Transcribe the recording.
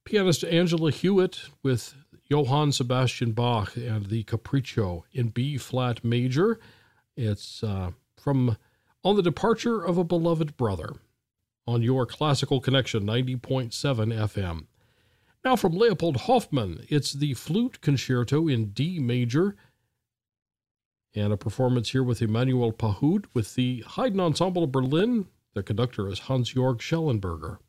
Pianist Angela Hewitt with Johann Sebastian Bach and the Capriccio in B-flat major. It's from On the Departure of a Beloved Brother on your Classical Connection 90.7 FM. Now from Leopold Hoffmann, it's the Flute Concerto in D major, and a performance here with Emanuel Pahud with the Haydn Ensemble of Berlin. The conductor is Hans-Georg Schellenberger.